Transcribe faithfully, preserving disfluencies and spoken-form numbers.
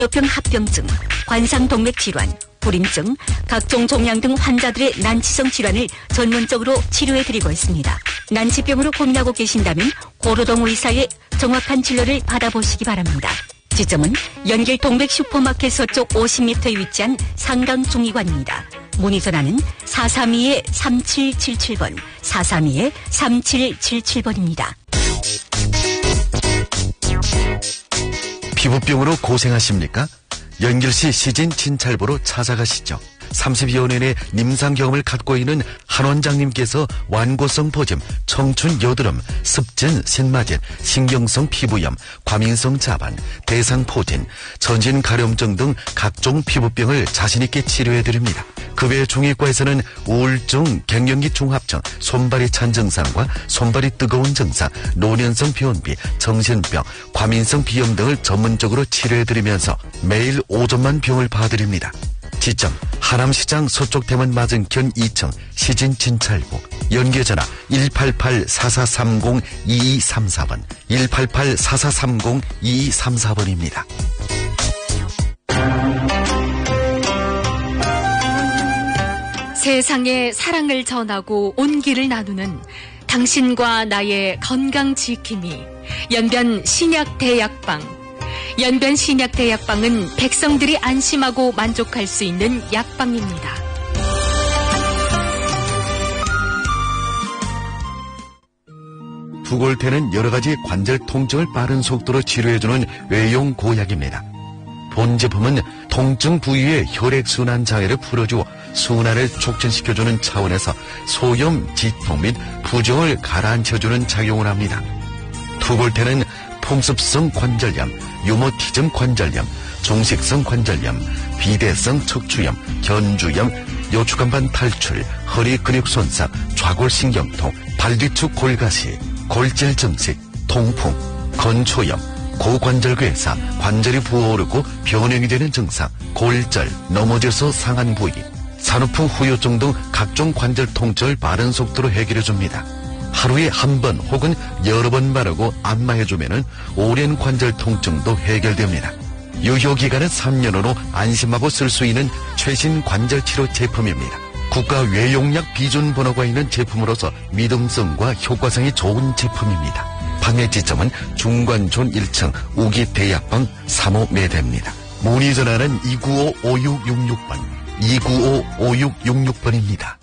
뼈병 합병증, 관상동맥 질환, 불임증, 각종 종양 등 환자들의 난치성 질환을 전문적으로 치료해드리고 있습니다. 난치병으로 고민하고 계신다면 고로동 의사의 정확한 진료를 받아보시기 바랍니다. 지점은 연길 동백 슈퍼마켓 서쪽 오십 미터에 위치한 상강중의관입니다. 문의 전화는 사삼이 삼칠칠칠 번, 사삼이 삼칠칠칠 번입니다. 피부병으로 고생하십니까? 연길시 시진 진찰보로 찾아가시죠. 삼십여 년의 임상 경험을 갖고 있는 한 원장님께서 완고성 보점, 청춘 여드름, 습진, 신마진, 신경성 피부염, 과민성 자반, 대상포진, 전신 가려움증 등 각종 피부병을 자신있게 치료해드립니다. 그 외 중의과에서는 우울증, 갱년기 종합증, 손발이 찬 증상과 손발이 뜨거운 증상, 노년성 변비, 정신병, 과민성 비염 등을 전문적으로 치료해드리면서 매일 오전만 병을 봐드립니다. 지점 하남시장 서쪽 대문 맞은편 이 층 시진 진찰보. 연계전화 일팔팔 사사삼공 이이삼사 번, 일팔팔 사사삼공 이이삼사 번입니다. 세상에 사랑을 전하고 온기를 나누는 당신과 나의 건강 지킴이 연변 신약대약방. 연변 신약대약방은 백성들이 안심하고 만족할 수 있는 약방입니다. 부골태는 여러가지 관절 통증을 빠른 속도로 치료해주는 외용 고약입니다. 본 제품은 통증 부위의 혈액순환 장애를 풀어주어 순환을 촉진시켜주는 차원에서 소염, 지통 및 부종을 가라앉혀주는 작용을 합니다. 투골태는 풍습성 관절염, 유모티즘 관절염, 종식성 관절염, 비대성 척추염, 견주염, 요추간반 탈출, 허리 근육 손상, 좌골신경통, 발뒤축 골가시, 골질 증식, 통풍, 건초염, 고관절괴사, 관절이 부어오르고 변형이 되는 증상, 골절, 넘어져서 상한 부위, 산후풍 후유증 등 각종 관절 통증을 빠른 속도로 해결해줍니다. 하루에 한 번 혹은 여러 번 바르고 안마해주면 오랜 관절 통증도 해결됩니다. 유효기간은 삼 년으로 안심하고 쓸 수 있는 최신 관절치료 제품입니다. 국가 외용약 비준 번호가 있는 제품으로서 믿음성과 효과성이 좋은 제품입니다. 판매 지점은 중관촌 일 층 우기대약방 삼 호 매대입니다. 문의 전화는 이구오 오육육육 번, 이구오 오육육육 번입니다.